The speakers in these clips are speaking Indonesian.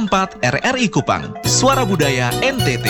4 RRI Kupang, Suara Budaya NTT.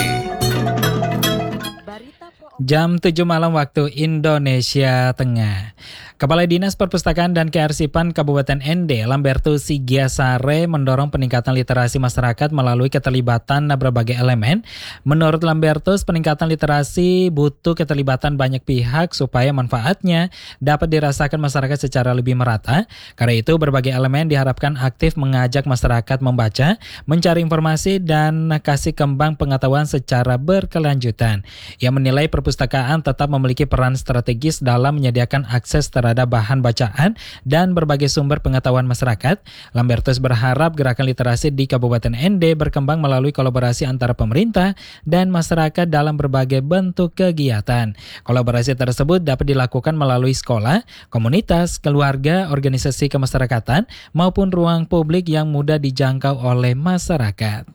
Jam 7 malam waktu Indonesia Tengah. Kepala Dinas Perpustakaan dan Kearsipan Kabupaten Ende, Lambertus Sigiasare, mendorong peningkatan literasi masyarakat melalui keterlibatan berbagai elemen. Menurut Lambertus, peningkatan literasi butuh keterlibatan banyak pihak supaya manfaatnya dapat dirasakan masyarakat secara lebih merata. Karena itu, berbagai elemen diharapkan aktif mengajak masyarakat membaca, mencari informasi, dan kasih kembang pengetahuan secara berkelanjutan. Ia menilai perpustakaan tetap memiliki peran strategis dalam menyediakan akses terhadap bahan bacaan dan berbagai sumber pengetahuan masyarakat. Lambertus berharap gerakan literasi di Kabupaten Ende berkembang melalui kolaborasi antara pemerintah dan masyarakat dalam berbagai bentuk kegiatan. Kolaborasi tersebut dapat dilakukan melalui sekolah, komunitas, keluarga, organisasi kemasyarakatan, maupun ruang publik yang mudah dijangkau oleh masyarakat.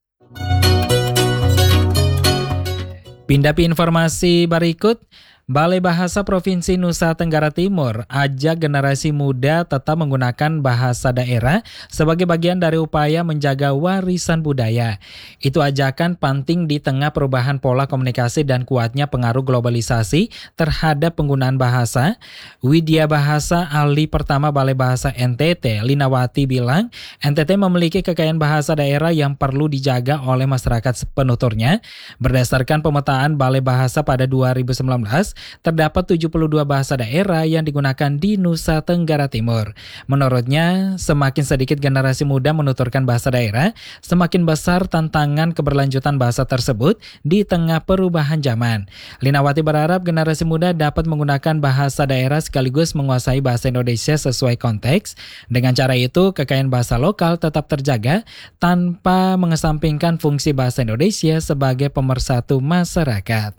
Pindah informasi berikut. Balai Bahasa Provinsi Nusa Tenggara Timur ajak generasi muda tetap menggunakan bahasa daerah sebagai bagian dari upaya menjaga warisan budaya. Itu ajakan penting di tengah perubahan pola komunikasi dan kuatnya pengaruh globalisasi terhadap penggunaan bahasa. Widya Bahasa Ahli Pertama Balai Bahasa NTT, Linawati bilang, NTT memiliki kekayaan bahasa daerah yang perlu dijaga oleh masyarakat penuturnya. Berdasarkan pemetaan Balai Bahasa pada 2019, terdapat 72 bahasa daerah yang digunakan di Nusa Tenggara Timur. Menurutnya, semakin sedikit generasi muda menuturkan bahasa daerah, semakin besar tantangan keberlanjutan bahasa tersebut di tengah perubahan zaman. Linawati berharap generasi muda dapat menggunakan bahasa daerah sekaligus menguasai bahasa Indonesia sesuai konteks. Dengan cara itu, kekayaan bahasa lokal tetap terjaga tanpa mengesampingkan fungsi bahasa Indonesia sebagai pemersatu masyarakat.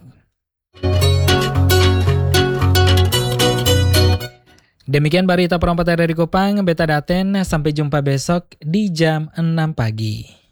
Demikian berita perempat dari Kupang, Beta Daten, sampai jumpa besok di jam 6 pagi.